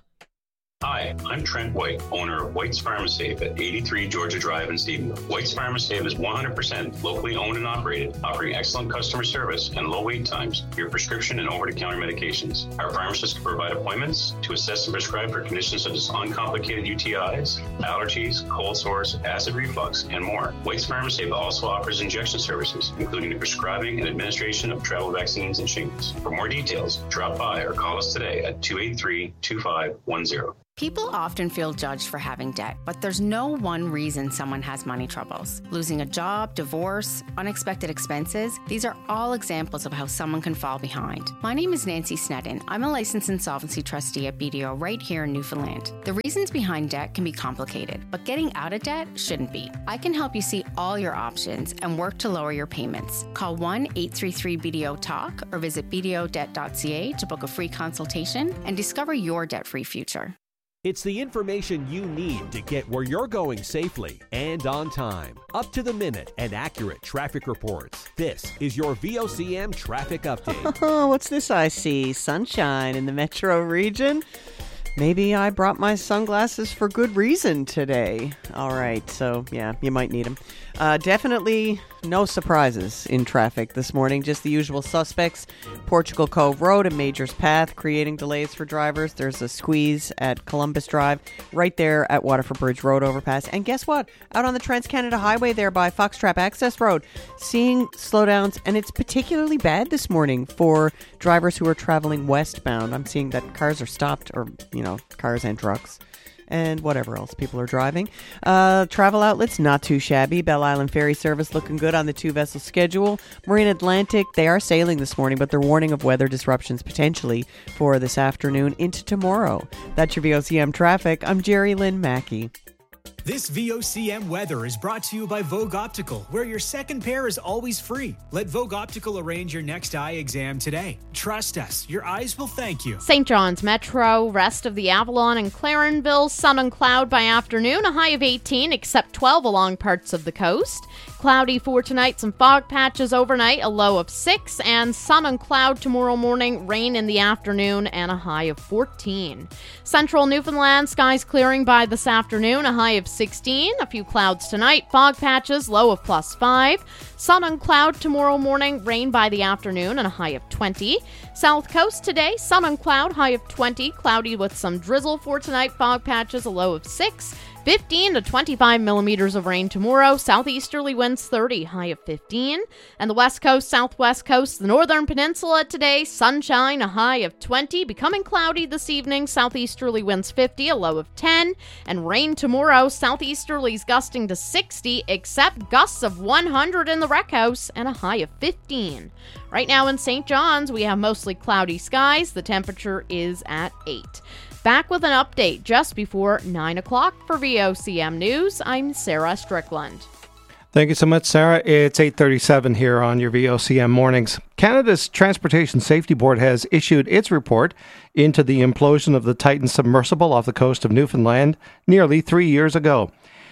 [SPEAKER 5] Hi, I'm Trent White, owner of White's Pharmasafe at eighty-three Georgia Drive in Stephenville. White's Pharmasafe is one hundred percent locally owned and operated, offering excellent customer service and low wait times for your prescription and over-the-counter medications. Our pharmacists can provide appointments to assess and prescribe for conditions such as uncomplicated U T Is, allergies, cold sores, acid reflux, and more. White's Pharmasafe also offers injection services, including the prescribing and administration of travel vaccines and shingles. For more details, drop by or call us today at two eight three, two five one zero.
[SPEAKER 6] People often feel judged for having debt, but there's no one reason someone has money troubles. Losing a job, divorce, unexpected expenses, these are all examples of how someone can fall behind. My name is Nancy Sneddon. I'm a licensed insolvency trustee at B D O right here in Newfoundland. The reasons behind debt can be complicated, but getting out of debt shouldn't be. I can help you see all your options and work to lower your payments. Call one eight three three B D O talk or visit b d o debt dot c a to book a free consultation and discover your debt-free future.
[SPEAKER 7] It's the information you need to get where you're going safely and on time. Up to the minute and accurate traffic reports. This is your V O C M traffic update.
[SPEAKER 12] Oh, what's this I see? Sunshine in the metro region? Maybe I brought my sunglasses for good reason today. All right, so yeah, you might need them. Uh, definitely no surprises in traffic this morning. Just the usual suspects. Portugal Cove Road and Majors Path creating delays for drivers. There's a squeeze at Columbus Drive right there at Waterford Bridge Road overpass. And guess what? Out on the Trans-Canada Highway there by Foxtrap Access Road, seeing slowdowns. And it's particularly bad this morning for drivers who are traveling westbound. I'm seeing that cars are stopped, or, you know, cars and trucks. And whatever else people are driving. Uh, travel outlets, not too shabby. Belle Island Ferry Service looking good on the two-vessel schedule. Marine Atlantic, they are sailing this morning, but they're warning of weather disruptions potentially for this afternoon into tomorrow. That's your V O C M traffic. I'm Jerry Lynn Mackey.
[SPEAKER 13] This V O C M weather is brought to you by Vogue Optical, where your second pair is always free. Let Vogue Optical arrange your next eye exam today. Trust us, your eyes will thank you.
[SPEAKER 1] Saint John's Metro, rest of the Avalon and Clarenville, sun and cloud by afternoon, a high of eighteen, except twelve along parts of the coast. Cloudy for tonight, some fog patches overnight, a low of six, and sun and cloud tomorrow morning, rain in the afternoon, and a high of fourteen. Central Newfoundland, skies clearing by this afternoon, a high of sixteen. A few clouds tonight, fog patches, low of plus five. Sun and cloud tomorrow morning, rain by the afternoon, and a high of twenty. South Coast today, sun and cloud, high of twenty. Cloudy with some drizzle for tonight, fog patches, a low of six. fifteen to twenty-five millimeters of rain tomorrow. Southeasterly winds thirty, high of fifteen. And the west coast, southwest coast, the northern peninsula today, sunshine, a high of twenty. Becoming cloudy this evening, southeasterly winds fifty, a low of ten. And rain tomorrow, southeasterlies gusting to sixty, except gusts of one hundred in the rec house and a high of fifteen. Right now in Saint John's, we have mostly cloudy skies. The temperature is at eight. Back with an update just before nine o'clock for V O C M News. I'm Sarah Strickland.
[SPEAKER 15] Thank you so much, Sarah. It's eight thirty-seven here on your V O C M mornings. Canada's Transportation Safety Board has issued its report into the implosion of the Titan submersible off the coast of Newfoundland nearly three years ago.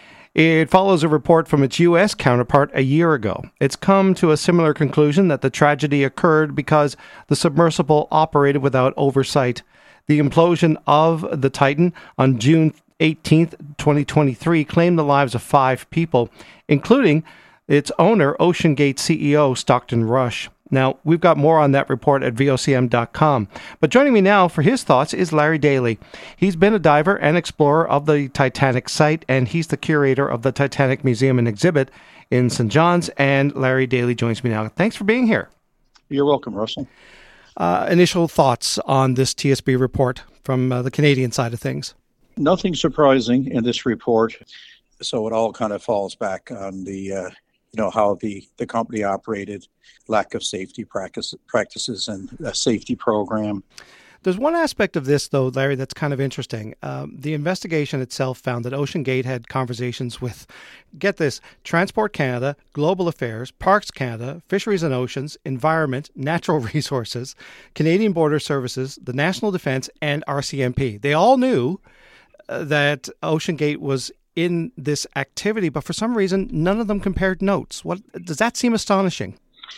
[SPEAKER 15] It follows a report from its U S counterpart a year ago. It's come to a similar conclusion that the tragedy occurred because the submersible operated without oversight. The implosion of the Titan on June eighteenth, twenty twenty-three claimed the lives of five people, including its owner, OceanGate C E O Stockton Rush. Now, we've got more on that report at V O C M dot com. But joining me now for his thoughts is Larry Daly. He's been a diver and explorer of the Titanic site, and he's the curator of the Titanic Museum and Exhibit in Saint John's. And Larry Daly joins me now. Thanks for being here.
[SPEAKER 8] You're welcome, Russell.
[SPEAKER 15] Uh, initial thoughts on this T S B report from uh, the Canadian side of things?
[SPEAKER 8] Nothing surprising in this report. So it all kind of falls back on the, uh, you know, how the, the company operated, lack of safety practice, practices and a safety program.
[SPEAKER 15] There's one aspect of this, though, Larry, that's kind of interesting. Um, the investigation itself found that OceanGate had conversations with, get this, Transport Canada, Global Affairs, Parks Canada, Fisheries and Oceans, Environment, Natural Resources, Canadian Border Services, the National Defence, and R C M P. They all knew uh, that OceanGate was in this activity, but for some reason, none of them compared notes. What does that seem astonishing?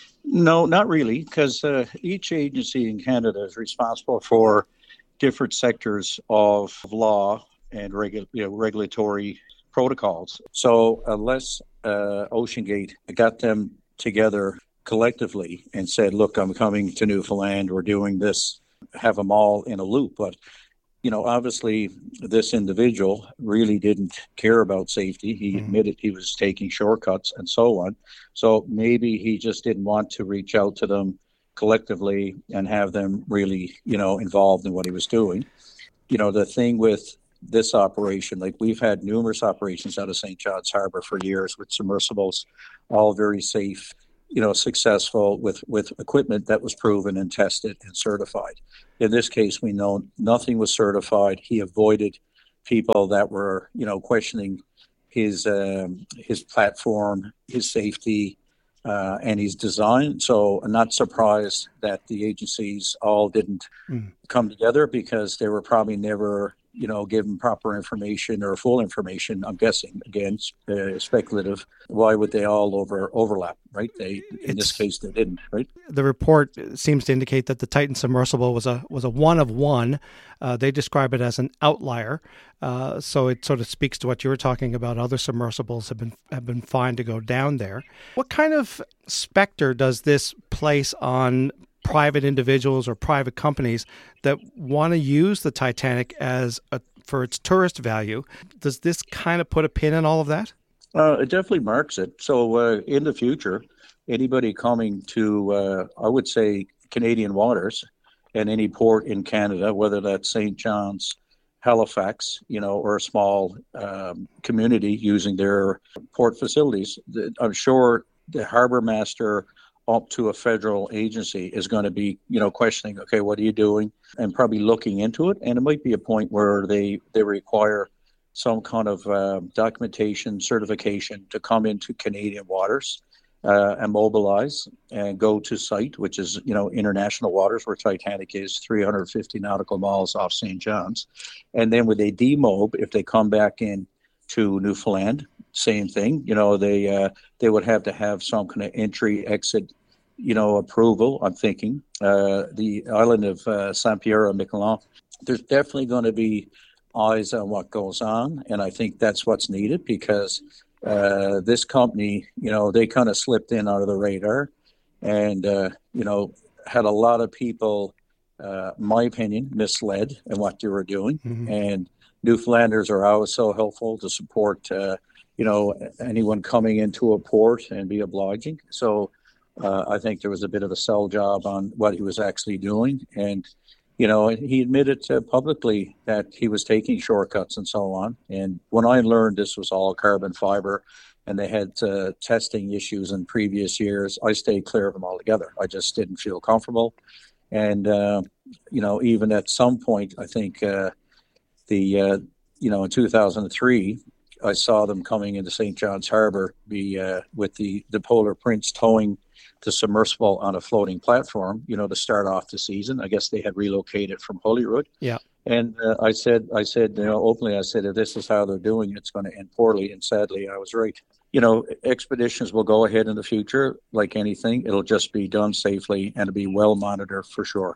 [SPEAKER 8] No, not really, because uh, each agency in Canada is responsible for different sectors of law and regu- you know, regulatory protocols. So unless uh, OceanGate got them together collectively and said, look, I'm coming to Newfoundland, we're doing this, have them all in a loop. But, you know, obviously this individual really didn't care about safety. He mm-hmm. admitted he was taking shortcuts and so on. So maybe he just didn't want to reach out to them collectively and have them really, you know, involved in what he was doing. You know, the thing with this operation, like we've had numerous operations out of Saint John's Harbour for years with submersibles, all very safe, you know, successful with, with equipment that was proven and tested and certified. In this case, we know nothing was certified. He avoided people that were, you know, questioning his um, his platform, his safety, uh, and his design. So I'm not surprised that the agencies all didn't mm. come together because they were probably never, you know, given proper information or full information. I'm guessing, again, uh, speculative. Why would they all over overlap, right? They in it's, this case they didn't, right?
[SPEAKER 15] The report seems to indicate that the Titan submersible was a was a one of one. Uh, they describe it as an outlier. Uh, so it sort of speaks to what you were talking about. Other submersibles have been have been fine to go down there. What kind of specter does this place on private individuals or private companies that want to use the Titanic as a, for its tourist value? Does this kind of put a pin in all of that?
[SPEAKER 8] Uh, it definitely marks it. So uh, in the future, anybody coming to, uh, I would say, Canadian waters and any port in Canada, whether that's Saint John's, Halifax, you know, or a small um, community using their port facilities, I'm sure the harbor master up to a federal agency is going to be, you know, questioning, okay, what are you doing? And probably looking into it. And it might be a point where they, they require some kind of uh, documentation, certification to come into Canadian waters uh, and mobilize and go to site, which is, you know, international waters where Titanic is three hundred fifty nautical miles off Saint John's. And then when they demob, if they come back in to Newfoundland, same thing, you know, they uh, they would have to have some kind of entry, exit, you know, approval, I'm thinking. Uh, the island of uh, Saint-Pierre-et-Miquelon, there's definitely going to be eyes on what goes on, and I think that's what's needed because uh, this company, you know, they kind of slipped in out of the radar and, uh, you know, had a lot of people, uh, in my opinion, misled in what they were doing. Mm-hmm. And Newfoundlanders are always so helpful to support, uh, you know, anyone coming into a port and be obliging. So uh, I think there was a bit of a sell job on what he was actually doing. And, you know, he admitted uh, publicly that he was taking shortcuts and so on. And when I learned this was all carbon fiber and they had uh, testing issues in previous years, I stayed clear of them altogether. I just didn't feel comfortable. And, uh, you know, even at some point, I think uh, the, uh, you know, in two thousand three, I saw them coming into Saint John's Harbour be, uh, with the, the Polar Prince towing the submersible on a floating platform, you know, to start off the season. I guess they had relocated from Holyrood.
[SPEAKER 15] Yeah.
[SPEAKER 8] And uh, I said, I said, you know, openly, I said, if this is how they're doing it, it's going to end poorly. And sadly, I was right. You know, expeditions will go ahead in the future like anything. It'll just be done safely and it'll be well monitored for sure.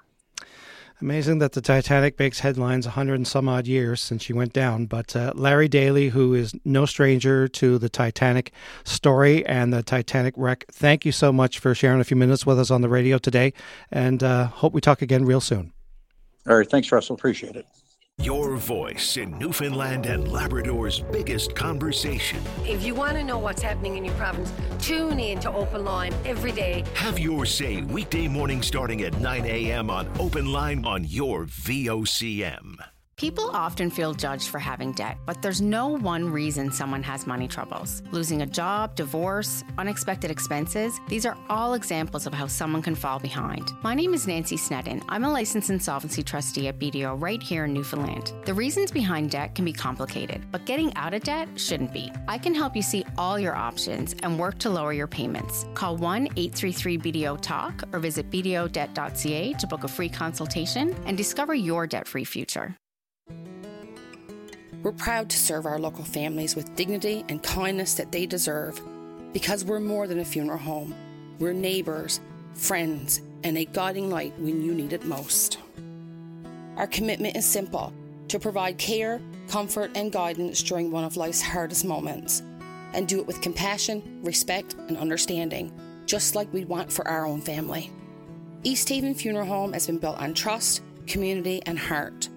[SPEAKER 15] Amazing that the Titanic makes headlines a hundred and some odd years since she went down. But uh, Larry Daly, who is no stranger to the Titanic story and the Titanic wreck, thank you so much for sharing a few minutes with us on the radio today. And uh, hope we talk again real soon.
[SPEAKER 8] All right. Thanks, Russell. Appreciate it.
[SPEAKER 14] Your voice in Newfoundland and Labrador's biggest conversation.
[SPEAKER 21] If you want to know what's happening in your province, tune in to Open Line every day.
[SPEAKER 14] Have your say weekday morning starting at nine a.m. on Open Line on your V O C M.
[SPEAKER 6] People often feel judged for having debt, but there's no one reason someone has money troubles. Losing a job, divorce, unexpected expenses, these are all examples of how someone can fall behind. My name is Nancy Sneddon. I'm a licensed insolvency trustee at B D O right here in Newfoundland. The reasons behind debt can be complicated, but getting out of debt shouldn't be. I can help you see all your options and work to lower your payments. Call one eight three three B D O talk or visit b d o debt dot c a to book a free consultation and discover your debt-free future.
[SPEAKER 26] We're proud to serve our local families with dignity and kindness that they deserve, because we're more than a funeral home. We're neighbours, friends, and a guiding light when you need it most. Our commitment is simple: to provide care, comfort, and guidance during one of life's hardest moments, and do it with compassion, respect, and understanding, just like we'd want for our own family. East Haven Funeral Home has been built on trust, community, and heart.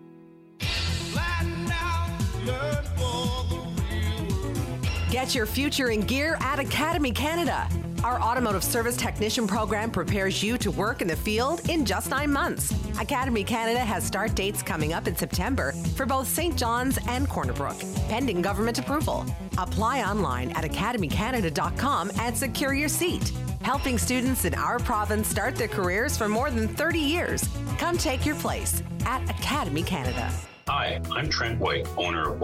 [SPEAKER 9] Get your future in gear at Academy Canada. Our automotive service technician program prepares you to work in the field in just nine months. Academy Canada has start dates coming up in September for both Saint John's and Corner Brook, pending government approval. Apply online at academy canada dot com and secure your seat. Helping students in our province start their careers for more than thirty years. Come take your place at Academy Canada.
[SPEAKER 5] Hi, I'm Trent White, owner of